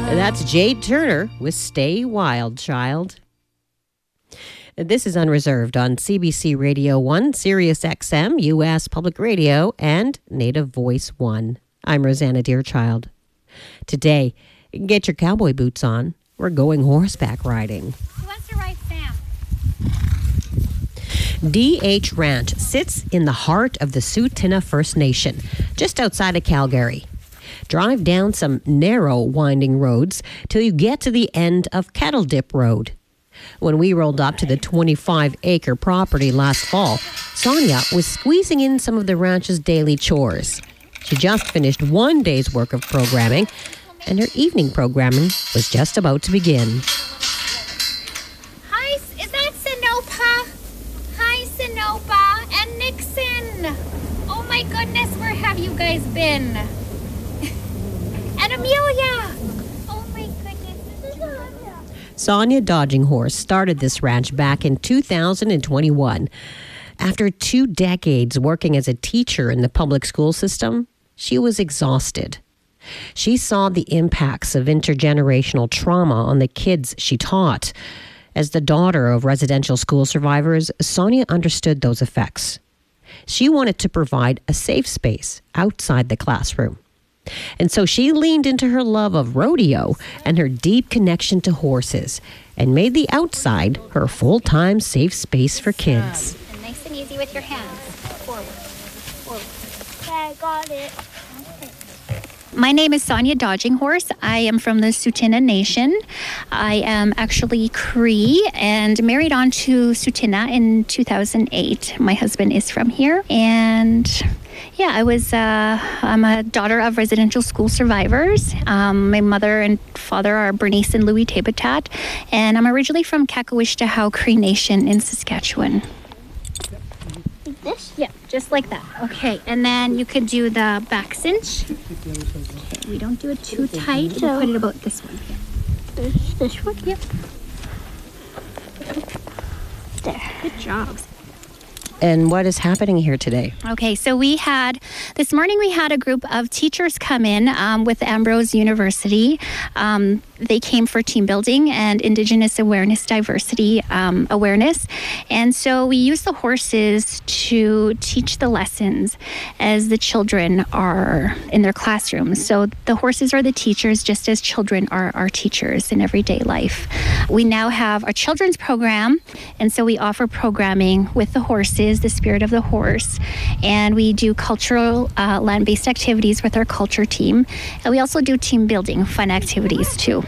That's Jade Turner with Stay Wild, Child. This is Unreserved on CBC Radio 1, Sirius XM, U.S. Public Radio, and Native Voice 1. I'm Rosanna Deerchild. Today, get your cowboy boots on. We're going horseback riding. Who wants to ride Sam? D.H. Ranch sits in the heart of the Tsuut'ina First Nation, just outside of Calgary. Drive down some narrow, winding roads till you get to the end of Kettle Dip Road. When we rolled up to the 25-acre property last fall, Sonia was squeezing in some of the ranch's daily chores. She just finished one day's work of programming, and her evening programming was just about to begin. Hi, is that Sinopa? Hi, Sinopa and Nixon. Oh my goodness, where have you guys been? And Amelia. Oh my goodness. Sonia Dodging Horse started this ranch back in 2021. After 2 decades working as a teacher in the public school system, she was exhausted. She saw the impacts of intergenerational trauma on the kids she taught. As the daughter of residential school survivors, Sonia understood those effects. She wanted to provide a safe space outside the classroom. And so she leaned into her love of rodeo and her deep connection to horses and made the outside her full-time safe space for kids. And nice and easy with your hands. Forward. Okay, I got it. My name is Sonia Dodging Horse. I am from the Tsuut'ina Nation. I am actually Cree and married on to Tsuut'ina in 2008. My husband is from here. And yeah, I'm a daughter of residential school survivors. My mother and father are Bernice and Louis Tabatat. And I'm originally from Kakawishtahoe Cree Nation in Saskatchewan. Like this? Yeah, just like that. Okay, and then you could do the back cinch. Okay, we don't do it too tight. We put it about this one. This one? Yep. There. Good job. And what is happening here today? Okay, so this morning we had a group of teachers come in with Ambrose University. They came for team building and Indigenous awareness, diversity awareness. And so we use the horses to teach the lessons as the children are in their classrooms. So the horses are the teachers just as children are our teachers in everyday life. We now have a children's program, and so we offer programming with the horses, the spirit of the horse, and we do cultural land-based activities with our culture team, and we also do team building fun activities too.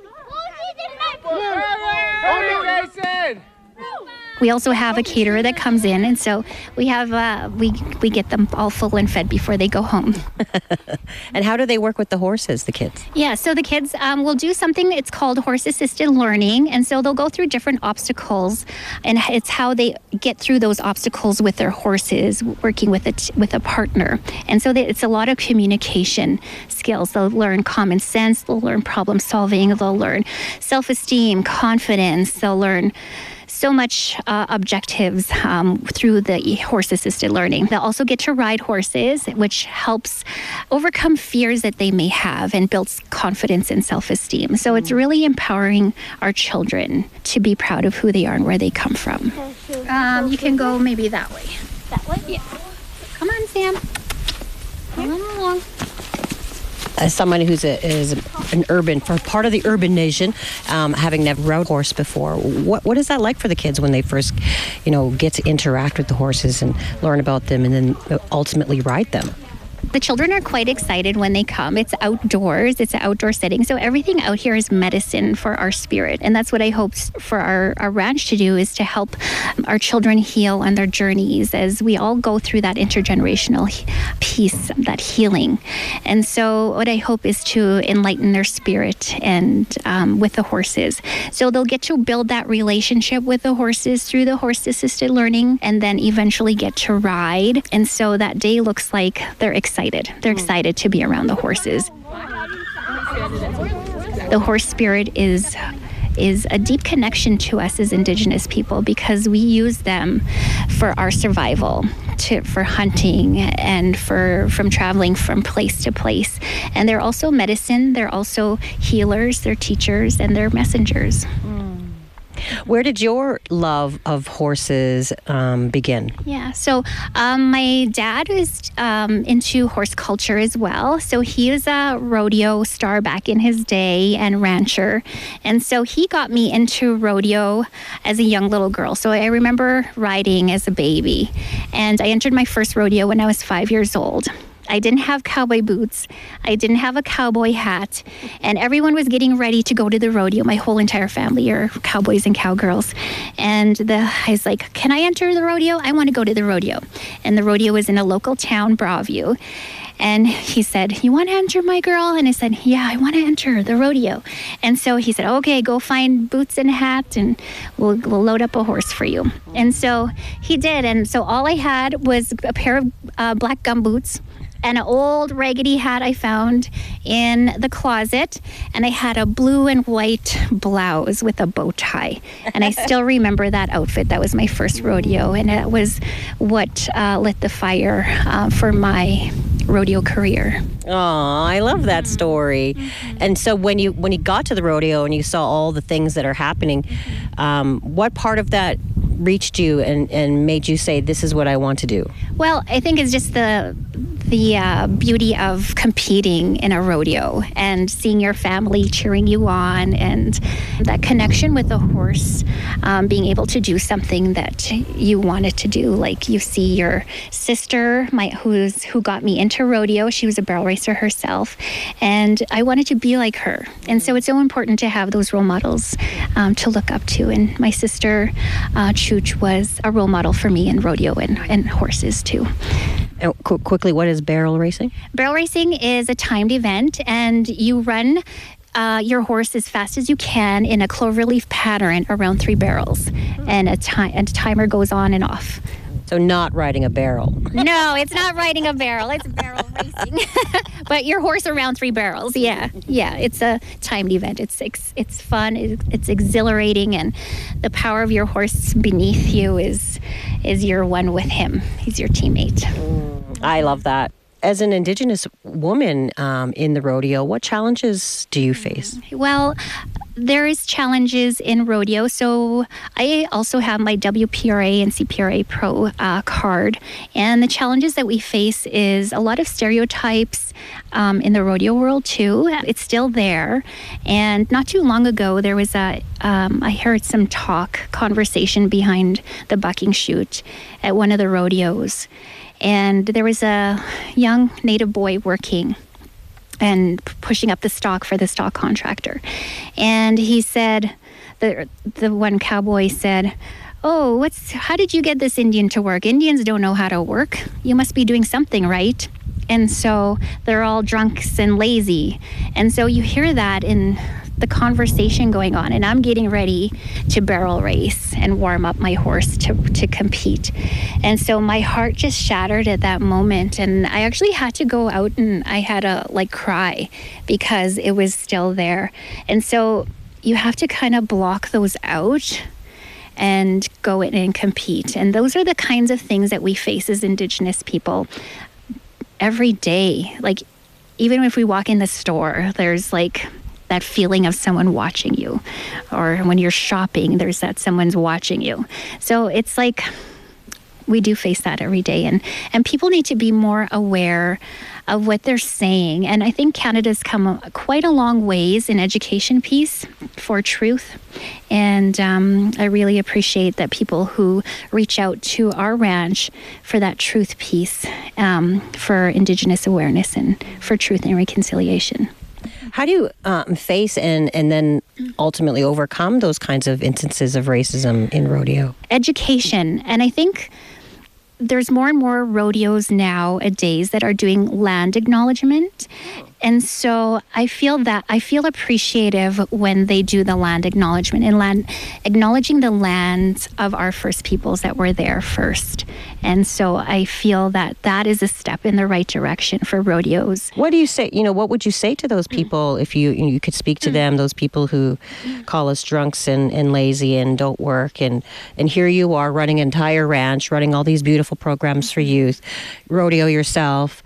We also have a caterer that comes in, and so we have we get them all full and fed before they go home. And how do they work with the horses, the kids? Yeah, so the kids will do something, it's called horse-assisted learning, and so they'll go through different obstacles, and it's how they get through those obstacles with their horses, working with a partner. And so it's a lot of communication skills. They'll learn common sense, they'll learn problem solving, they'll learn self-esteem, confidence, they'll learn so much objectives through the horse-assisted learning. They'll also get to ride horses, which helps overcome fears that they may have and builds confidence and self-esteem. So it's really empowering our children to be proud of who they are and where they come from. You can go maybe that way. That way? Yeah. Come on, Sam. Come on along. As someone who's is an urban, for part of the urban nation, having never rode horse before, what is that like for the kids when they first, get to interact with the horses and learn about them and then ultimately ride them? The children are quite excited when they come. It's outdoors. It's an outdoor setting. So everything out here is medicine for our spirit. And that's what I hope for our ranch to do, is to help our children heal on their journeys as we all go through that intergenerational piece, that healing. And so what I hope is to enlighten their spirit and with the horses. So they'll get to build that relationship with the horses through the horse-assisted learning and then eventually get to ride. And so that day looks like they're excited. They're excited to be around the horses. The horse spirit is a deep connection to us as Indigenous people because we use them for our survival, for hunting and from traveling from place to place. And they're also medicine, they're also healers, they're teachers, and they're messengers. Where did your love of horses begin? Yeah, so my dad was into horse culture as well. So he was a rodeo star back in his day and rancher. And so he got me into rodeo as a young little girl. So I remember riding as a baby. And I entered my first rodeo when I was 5 years old. I didn't have cowboy boots. I didn't have a cowboy hat. And everyone was getting ready to go to the rodeo. My whole entire family are cowboys and cowgirls. And I was like, can I enter the rodeo? I want to go to the rodeo. And the rodeo was in a local town, Broadview. And he said, you want to enter, my girl? And I said, yeah, I want to enter the rodeo. And so he said, okay, go find boots and a hat and we'll load up a horse for you. And so he did. And so all I had was a pair of black gum boots and an old raggedy hat I found in the closet. And I had a blue and white blouse with a bow tie. And I still remember that outfit. That was my first rodeo. And it was what lit the fire for my rodeo career. Oh, I love that story. And so when you got to the rodeo and you saw all the things that are happening, what part of that reached you and made you say, this is what I want to do? Well, I think it's just the beauty of competing in a rodeo and seeing your family cheering you on, and that connection with the horse, being able to do something that you wanted to do. Like you see your sister, who got me into rodeo. She was a barrel racer herself, and I wanted to be like her. And so it's so important to have those role models to look up to. And my sister, Chooch, was a role model for me in rodeo and horses too. And quickly, what is barrel racing? Barrel racing is a timed event, and you run your horse as fast as you can in a cloverleaf pattern around 3 barrels, and a timer goes on and off. So not riding a barrel. No, it's not riding a barrel. It's barrel racing. But your horse around 3 barrels. Yeah. It's a timed event. It's fun. It's exhilarating, and the power of your horse beneath you is you're one with him. He's your teammate. I love that. As an Indigenous woman in the rodeo, what challenges do you face? Well, there is challenges in rodeo. So I also have my WPRA and CPRA Pro card. And the challenges that we face is a lot of stereotypes in the rodeo world too. It's still there. And not too long ago, there was I heard some conversation behind the bucking chute at one of the rodeos. And there was a young Native boy working and pushing up the stock for the stock contractor. And he said, the one cowboy said, oh, how did you get this Indian to work? Indians don't know how to work. You must be doing something right. And so they're all drunks and lazy. And so you hear that in the conversation going on, and I'm getting ready to barrel race and warm up my horse to compete. And so my heart just shattered at that moment, and I actually had to go out and I had to cry because it was still there. And so you have to kind of block those out and go in and compete. And those are the kinds of things that we face as Indigenous people every day. Even if we walk in the store, there's that feeling of someone watching you, or when you're shopping, there's that someone's watching you. So it's we do face that every day, and people need to be more aware of what they're saying. And I think Canada's come quite a long ways in education piece for truth. And I really appreciate that people who reach out to our ranch for that truth piece, for Indigenous awareness and for truth and reconciliation. How do you face and then ultimately overcome those kinds of instances of racism in rodeo? Education. And I think there's more and more rodeos nowadays that are doing land acknowledgement. And so I feel appreciative when they do the land acknowledgement and acknowledging the lands of our first peoples that were there first. And so I feel that is a step in the right direction for rodeos. What do you say? What would you say to those people if you could speak to them? Those people who call us drunks and lazy and don't work, and here you are running an entire ranch, running all these beautiful programs for youth, rodeo yourself,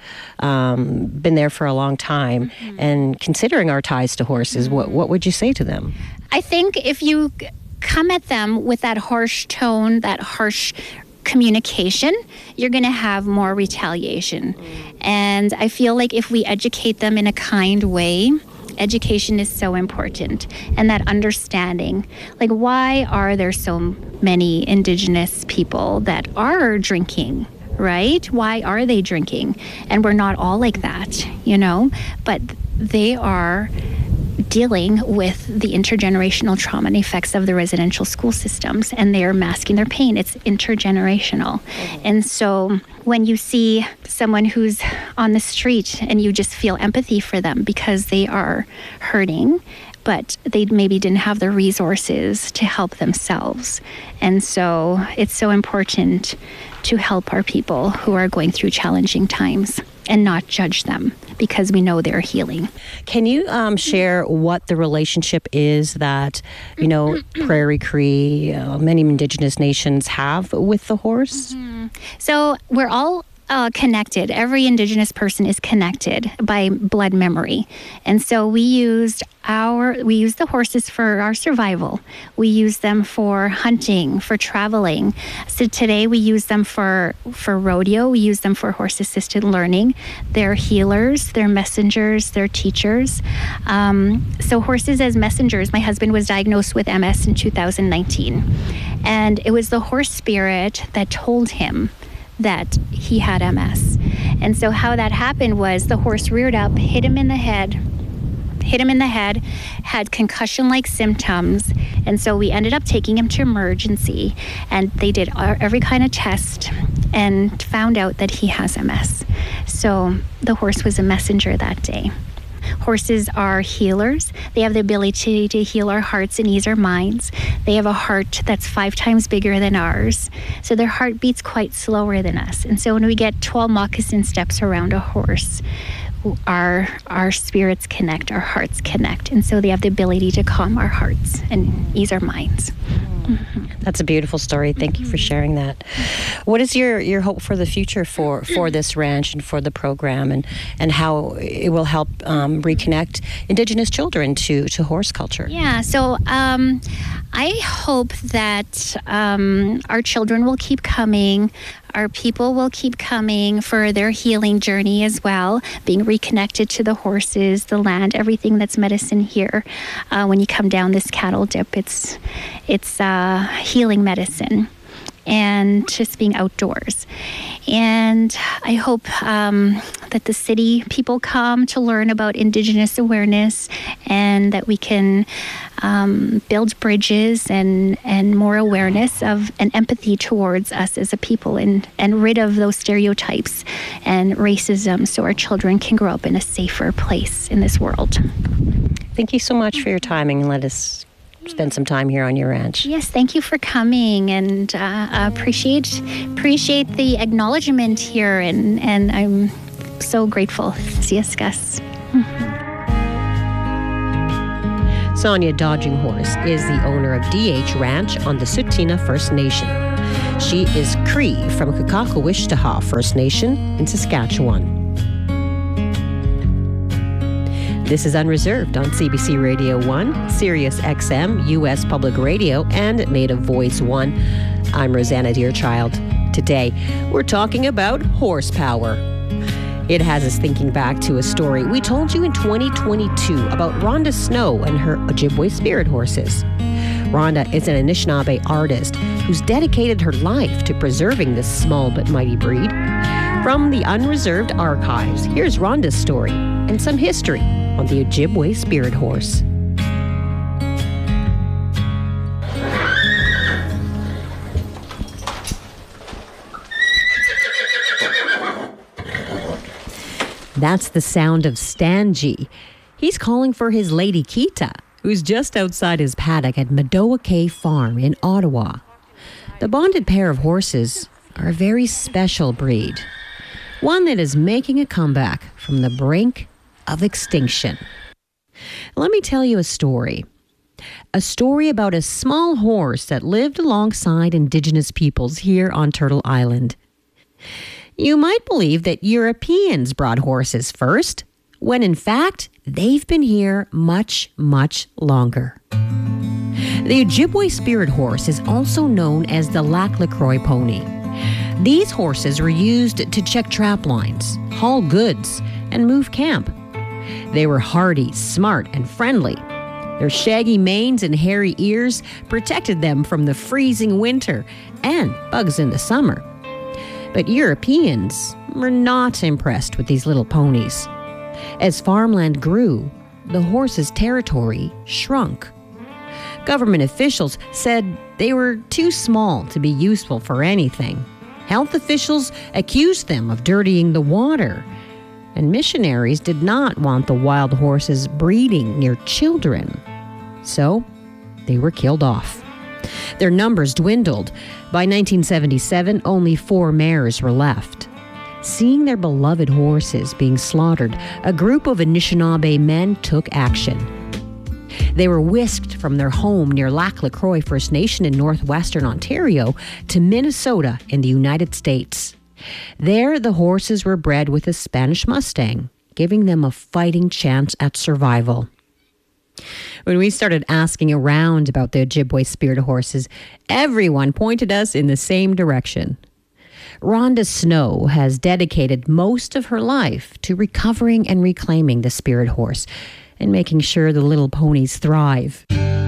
been there for a long time, and considering our ties to horses, what would you say to them? I think if you come at them with that harsh tone, that harsh communication, you're going to have more retaliation. And I feel like if we educate them in a kind way, education is so important, and that understanding, like, why are there so many Indigenous people that are drinking, right? Why are they drinking? And we're not all like that, but they are dealing with the intergenerational trauma and effects of the residential school systems, and they're masking their pain. It's intergenerational. And so when you see someone who's on the street and you just feel empathy for them because they are hurting, but they maybe didn't have the resources to help themselves. And so it's so important to help our people who are going through challenging times and not judge them because we know they're healing. Can you share what the relationship is that, Prairie Cree, many Indigenous nations have with the horse? So we're all connected. Every Indigenous person is connected by blood memory. And so we use the horses for our survival. We use them for hunting, for traveling. So today we use them for rodeo. We use them for horse-assisted learning. They're healers, they're messengers, they're teachers. So horses as messengers. My husband was diagnosed with MS in 2019. And it was the horse spirit that told him that he had MS. And so how that happened was the horse reared up, hit him in the head, had concussion-like symptoms. And so we ended up taking him to emergency, and they did every kind of test and found out that he has MS. So the horse was a messenger that day. Horses are healers. They have the ability to heal our hearts and ease our minds. They have a heart that's 5 times bigger than ours. So their heart beats quite slower than us. And so when we get 12 moccasin steps around a horse, our spirits connect, our hearts connect. And so they have the ability to calm our hearts and ease our minds. That's a beautiful story. Thank you for sharing that. What is your hope for the future for this ranch and for the program, and how it will help reconnect Indigenous children to horse culture? Yeah, so I hope that our children will keep coming. Our people will keep coming for their healing journey as well, being reconnected to the horses, the land, everything that's medicine here. When you come down this cattle dip, it's healing medicine and just being outdoors. And I hope that the city people come to learn about Indigenous awareness, and that we can build bridges and more awareness of and empathy towards us as a people, and rid of those stereotypes and racism, so our children can grow up in a safer place in this world. Thank you so much for your time, and let us spend some time here on your ranch. Yes, thank you for coming, and appreciate the acknowledgement here, and I'm so grateful. Siaskas. Sonia Dodging Horse is the owner of DH Ranch on the Tsuut'ina First Nation. She is Cree from Kakakawishtaha First Nation in Saskatchewan. This is Unreserved on CBC Radio 1, Sirius XM, U.S. Public Radio, and Native Voice 1. I'm Rosanna Deerchild. Today, we're talking about horsepower. It has us thinking back to a story we told you in 2022 about Rhonda Snow and her Ojibwe spirit horses. Rhonda is an Anishinaabe artist who's dedicated her life to preserving this small but mighty breed. From the Unreserved archives, here's Rhonda's story and some history on the Ojibwe spirit horse. That's the sound of Stanji. He's calling for his lady Kita, who's just outside his paddock at Madoa Cave Farm in Ottawa. The bonded pair of horses are a very special breed, one that is making a comeback from the brink of extinction. Let me tell you a story. A story about a small horse that lived alongside Indigenous peoples here on Turtle Island. You might believe that Europeans brought horses first, when in fact, they've been here much, much longer. The Ojibwe spirit horse is also known as the Lac LaCroix pony. These horses were used to check trap lines, haul goods, and move camp. They were hardy, smart, and friendly. Their shaggy manes and hairy ears protected them from the freezing winter and bugs in the summer. But Europeans were not impressed with these little ponies. As farmland grew, the horses' territory shrunk. Government officials said they were too small to be useful for anything. Health officials accused them of dirtying the water. And missionaries did not want the wild horses breeding near children. So they were killed off. Their numbers dwindled. By 1977, only 4 mares were left. Seeing their beloved horses being slaughtered, a group of Anishinaabe men took action. They were whisked from their home near Lac LaCroix First Nation in northwestern Ontario to Minnesota in the United States. There, the horses were bred with a Spanish Mustang, giving them a fighting chance at survival. When we started asking around about the Ojibwe spirit horses, everyone pointed us in the same direction. Rhonda Snow has dedicated most of her life to recovering and reclaiming the spirit horse and making sure the little ponies thrive.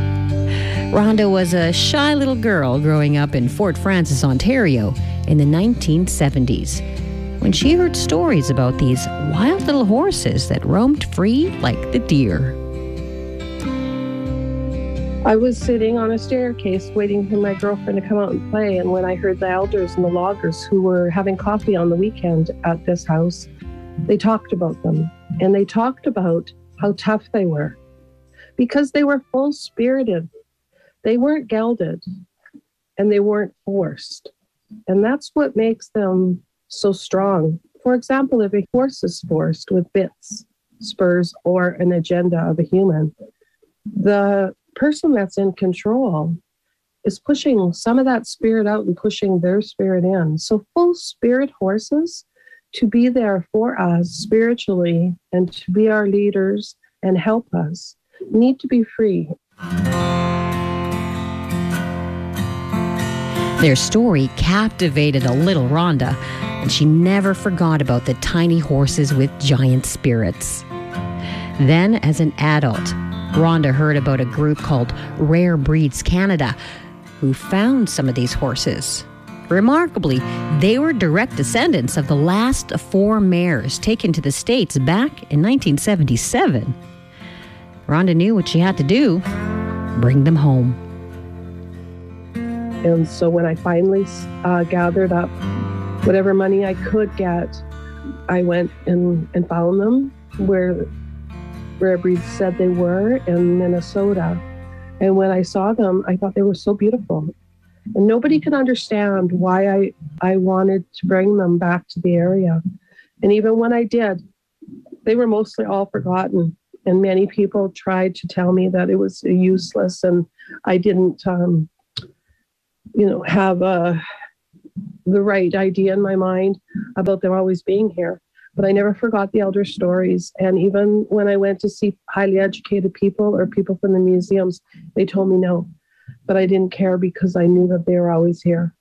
Rhonda was a shy little girl growing up in Fort Frances, Ontario in the 1970s when she heard stories about these wild little horses that roamed free like the deer. I was sitting on a staircase waiting for my girlfriend to come out and play, and when I heard the elders and the loggers who were having coffee on the weekend at this house, they talked about them, and they talked about how tough they were because they were full-spirited. They weren't gelded, and they weren't forced, and that's what makes them so strong. For example, if a horse is forced with bits, spurs, or an agenda of a human, the person that's in control is pushing some of that spirit out and pushing their spirit in. So full spirit horses, to be there for us spiritually and to be our leaders and help us, need to be free. Their story captivated a little Rhonda, and she never forgot about the tiny horses with giant spirits. Then, as an adult, Rhonda heard about a group called Rare Breeds Canada, who found some of these horses. Remarkably, they were direct descendants of the last 4 mares taken to the States back in 1977. Rhonda knew what she had to do: bring them home. And so when I finally gathered up whatever money I could get, I went and found them where Rare Breeds said they were, in Minnesota. And when I saw them, I thought they were so beautiful. And nobody could understand why I wanted to bring them back to the area. And even when I did, they were mostly all forgotten. And many people tried to tell me that it was useless and I didn't, have the right idea in my mind about them always being here. But I never forgot the elder stories. And even when I went to see highly educated people or people from the museums, they told me no. But I didn't care because I knew that they were always here.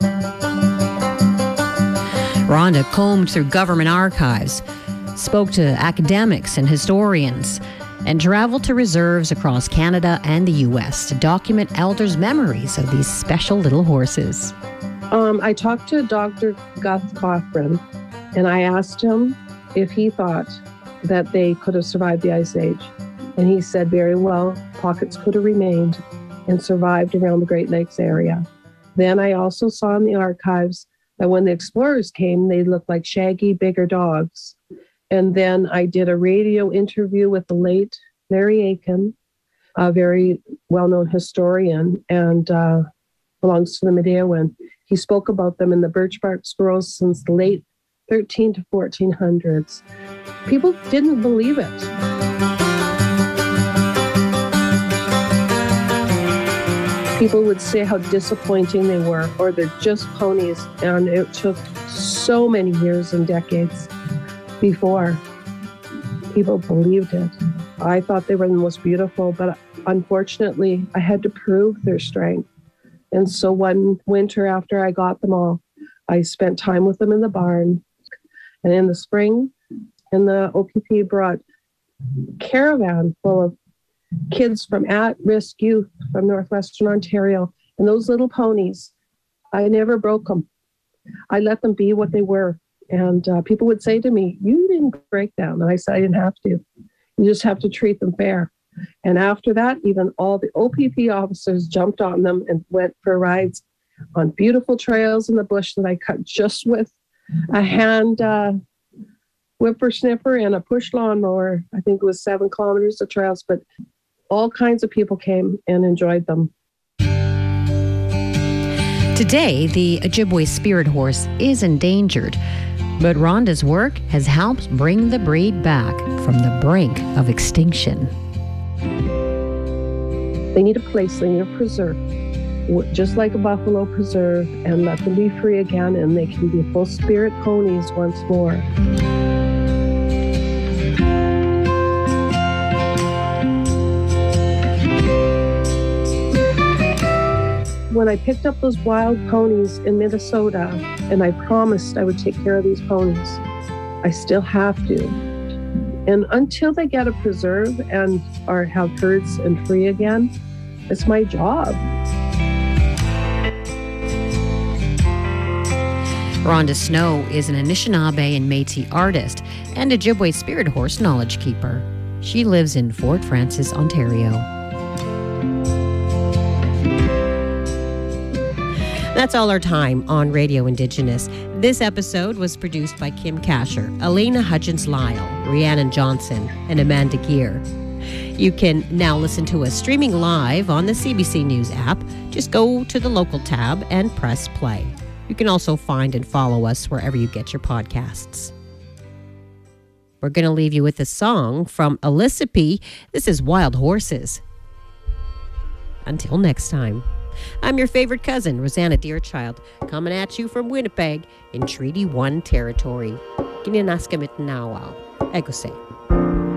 Rhonda combed through government archives, spoke to academics and historians, and traveled to reserves across Canada and the U.S. to document elders' memories of these special little horses. I talked to Dr. Gus Cochran, and I asked him if he thought that they could have survived the Ice Age. And he said very well, pockets could have remained and survived around the Great Lakes area. Then I also saw in the archives that when the explorers came, they looked like shaggy, bigger dogs. And then I did a radio interview with the late Larry Aiken, a very well-known historian, and belongs to the Medeawan. He spoke about them in the birch bark scrolls since the late 13 to 1400s. People didn't believe it. People would say how disappointing they were, or they're just ponies. And it took so many years and decades before people believed it. I thought they were the most beautiful, but unfortunately, I had to prove their strength. And so one winter after I got them all, I spent time with them in the barn. And in the spring, and the OPP brought a caravan full of kids from at-risk youth from Northwestern Ontario. And those little ponies, I never broke them. I let them be what they were. And people would say to me, "You didn't break them." And I said, "I didn't have to. You just have to treat them fair." And after that, even all the OPP officers jumped on them and went for rides on beautiful trails in the bush that I cut just with a hand whippersnipper and a push lawnmower. I think it was 7 kilometers of trails, but all kinds of people came and enjoyed them. Today, the Ojibwe spirit horse is endangered, but Rhonda's work has helped bring the breed back from the brink of extinction. They need a place, they need a preserve, just like a buffalo preserve, and let them be free again, and they can be full spirit ponies once more. When I picked up those wild ponies in Minnesota, and I promised I would take care of these ponies, I still have to. And until they get a preserve and have herds and free again, it's my job. Rhonda Snow is an Anishinaabe and Métis artist and Ojibwe spirit horse knowledge keeper. She lives in Fort Frances, Ontario. That's all our time on Radio Indigenous. This episode was produced by Kim Kasher, Elena Hudgens-Lyle, Rhiannon Johnson, and Amanda Gear. You can now listen to us streaming live on the CBC News app. Just go to the local tab and press play. You can also find and follow us wherever you get your podcasts. We're going to leave you with a song from Alyssa P. This is Wild Horses. Until next time. I'm your favorite cousin, Rosanna Deerchild, coming at you from Winnipeg in Treaty 1 territory. Kininaskamitnawa. Egose.